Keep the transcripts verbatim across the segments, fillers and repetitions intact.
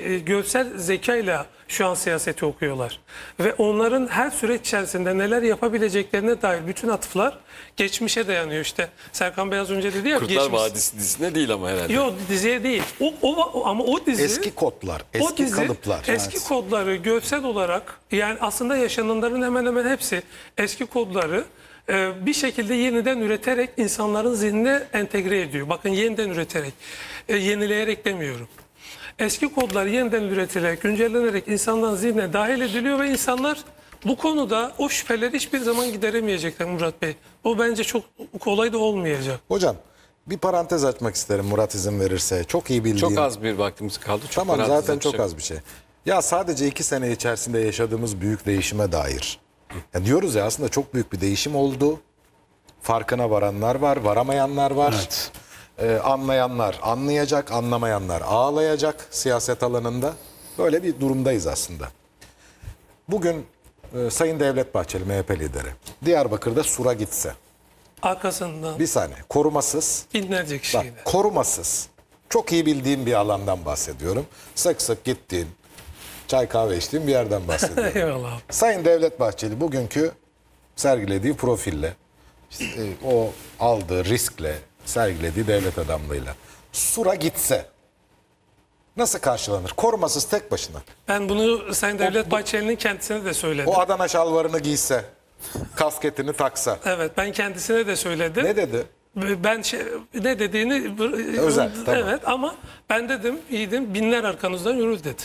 e, görsel zekayla şu an siyaseti okuyorlar. Ve onların her süreç içerisinde neler yapabileceklerine dair bütün atıflar geçmişe dayanıyor. İşte Serkan Bey az önce dedi ya. Kurtlar geçmiş... Vadisi dizisine değil ama herhalde. Yok, diziye değil. O, o, ama o dizi... Eski kodlar, eski o dizi, kalıplar. Eski Evet. kodları görsel olarak, yani aslında yaşananların hemen hemen hepsi eski kodları e, bir şekilde yeniden üreterek insanların zihnine entegre ediyor. Bakın, yeniden üreterek, e, yenileyerek demiyorum. Eski kodlar yeniden üretilerek, güncellenerek insanların zihnine dahil ediliyor ve insanlar bu konuda o şüpheleri hiçbir zaman gideremeyecekler Murat Bey. O bence çok kolay da olmayacak. Hocam bir parantez açmak isterim Murat izin verirse. Çok iyi bildiğim. Çok az bir vaktimiz kaldı. Çok Tamam, parantez zaten çok açacak. az bir şey. Ya sadece iki sene içerisinde yaşadığımız büyük değişime dair. Ya diyoruz ya, aslında çok büyük bir değişim oldu. Farkına varanlar var, varamayanlar var. Evet. Ee, anlayanlar anlayacak, anlamayanlar ağlayacak siyaset alanında. Böyle bir durumdayız aslında. Bugün e, Sayın Devlet Bahçeli, M H P lideri, Diyarbakır'da Sur'a gitse. Arkasından Bir saniye, korumasız. binlerce Bak, kişiyle. korumasız. Çok iyi bildiğim bir alandan bahsediyorum. Sık sık gittiğin, çay kahve içtiğin bir yerden bahsediyorum. Eyvallah abi. Sayın Devlet Bahçeli bugünkü sergilediği profille, işte, e, o aldığı riskle, sergilediği devlet adamlığıyla Sur'a gitse nasıl karşılanır? Korumasız tek başına. Ben bunu Sayın Devlet bu- Bahçeli'nin kendisine de söyledim. O Adana şalvarını giyse, kasketini taksa. Evet, ben kendisine de söyledim. Ne dedi? Ben şey, ne dediğini Özel, tamam. evet, ama ben dedim, yiğidim, binler arkanızdan yürür dedim.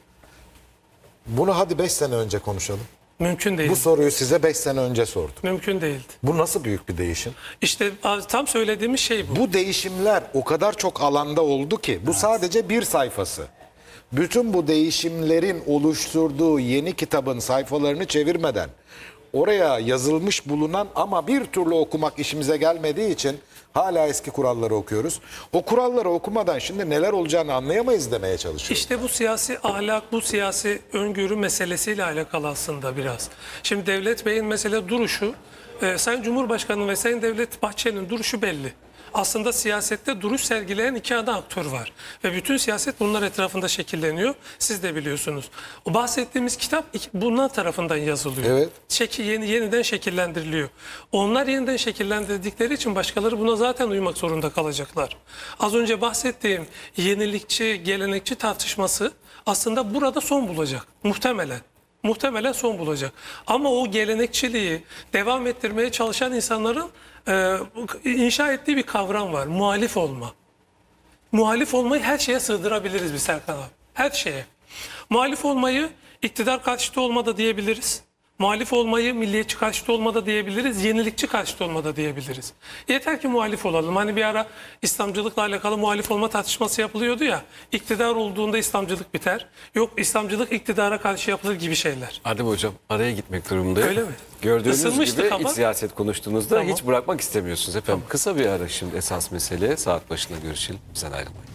Bunu hadi beş sene önce konuşalım. Mümkün değil. Bu soruyu size beş sene önce sordum. Mümkün değildi. Bu nasıl büyük bir değişim? İşte tam söylediğimiz şey bu. Bu değişimler o kadar çok alanda oldu ki bu sadece bir sayfası. Bütün bu değişimlerin oluşturduğu yeni kitabın sayfalarını çevirmeden oraya yazılmış bulunan ama bir türlü okumak işimize gelmediği için hala eski kuralları okuyoruz. O kuralları okumadan şimdi neler olacağını anlayamayız demeye çalışıyorum. İşte bu siyasi ahlak, bu siyasi öngörü meselesiyle alakalı aslında biraz. Şimdi Devlet Bey'in mesela duruşu, e, Sayın Cumhurbaşkanı ve Sayın Devlet Bahçeli'nin duruşu belli. Aslında siyasette duruş sergileyen iki ana aktör var. Ve bütün siyaset bunlar etrafında şekilleniyor. Siz de biliyorsunuz. O bahsettiğimiz kitap bunlar tarafından yazılıyor. Evet. Şekil, yeni, yeniden şekillendiriliyor. Onlar yeniden şekillendirdikleri için başkaları buna zaten uymak zorunda kalacaklar. Az önce bahsettiğim yenilikçi, gelenekçi tartışması aslında burada son bulacak. Muhtemelen. Muhtemelen son bulacak. Ama o gelenekçiliği devam ettirmeye çalışan insanların e, inşa ettiği bir kavram var. Muhalif olma. Muhalif olmayı her şeye sığdırabiliriz biz Serkan abi. Her şeye. Muhalif olmayı iktidar karşıtı olmada diyebiliriz. Muhalif olmayı milliyetçi karşıtı olmada diyebiliriz. Yenilikçi karşıtı olmada diyebiliriz. Yeter ki muhalif olalım. Hani bir ara İslamcılıkla alakalı muhalif olma tartışması yapılıyordu ya. İktidar olduğunda İslamcılık biter. Yok, İslamcılık iktidara karşı yapılır gibi şeyler. Adem Hocam, araya gitmek durumundayım. Öyle mi? Gördüğünüz Isınmıştık gibi ama. iç siyaset konuştuğunuzda Tamam. hiç bırakmak istemiyorsunuz efendim. Kısa bir ara, şimdi esas mesele, saat başında görüşelim. Bizden ayrılmayın.